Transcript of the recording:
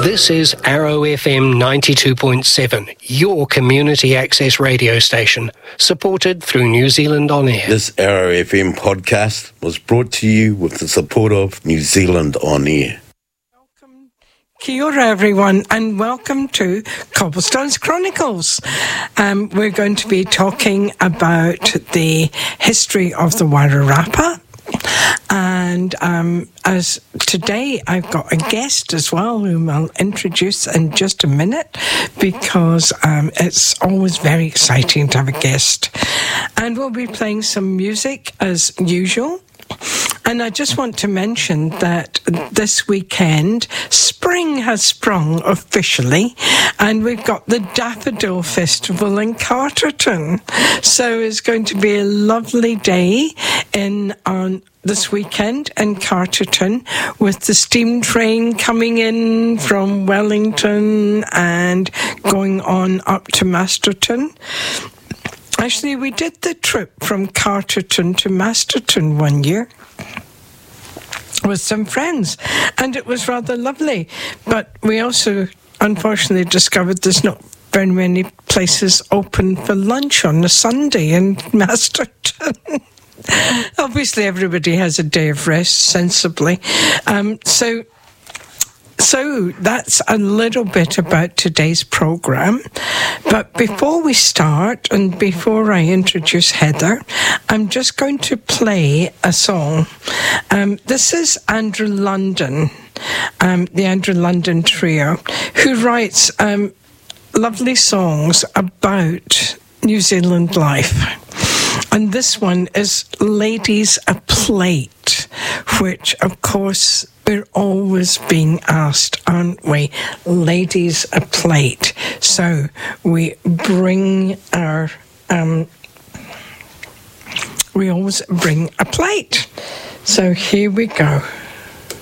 This is Arrow FM 92.7, your community access radio station, supported through New Zealand On Air. This Arrow FM podcast was brought to you with the support of New Zealand On Air. Kia ora everyone, and welcome to Cobblestones Chronicles. We're going to be talking about the history of the Wairarapa. And as today I've got a guest as well whom I'll introduce in just a minute, because it's always very exciting to have a guest. And we'll be playing some music as usual. And I just want to mention that this weekend, spring has sprung officially, and we've got the Daffodil Festival in Carterton. So it's going to be a lovely day on this weekend in Carterton, with the steam train coming in from Wellington and going on up to Masterton. Actually, we did the trip from Carterton to Masterton one year with some friends, and it was rather lovely. But we also, unfortunately, discovered there's not very many places open for lunch on a Sunday in Masterton. Obviously, everybody has a day of rest, sensibly. So that's a little bit about today's programme. But before we start, and before I introduce Heather, I'm just going to play a song. This is Andrew London, the Andrew London Trio, who writes lovely songs about New Zealand life. And this one is Ladies a Plate, which, of course, we're always being asked, aren't we? Ladies a plate. So we bring our, we always bring a plate. So here we go.